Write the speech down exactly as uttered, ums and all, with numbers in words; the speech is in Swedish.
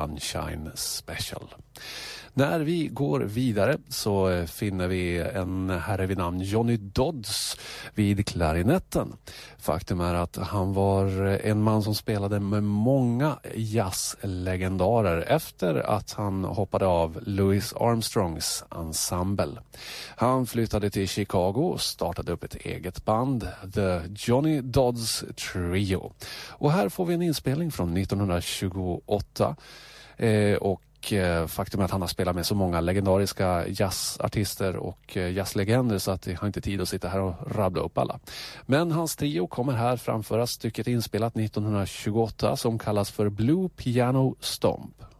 Sunshine Special. När vi går vidare så finner vi en herre vid namn Johnny Dodds vid klarinetten. Faktum är att han var en man som spelade med många jazzlegendarer efter att han hoppade av Louis Armstrongs ensemble. Han flyttade till Chicago och startade upp ett eget band, The Johnny Dodds Trio. Och här får vi en inspelning från nittonhundratjugoåtta eh, och faktum är att han har spelat med så många legendariska jazzartister och jazzlegender så att jag har inte tid att sitta här och rabbla upp alla. Men hans trio kommer här framföra stycket inspelat nittonhundratjugoåtta som kallas för Blue Piano Stomp.